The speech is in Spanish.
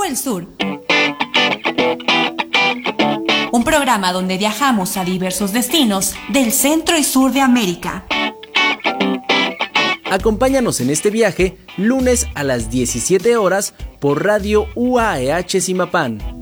el sur. Un programa donde viajamos a diversos destinos del centro y sur de América. Acompáñanos en este viaje lunes a las 17 horas por Radio UAEH Zimapán.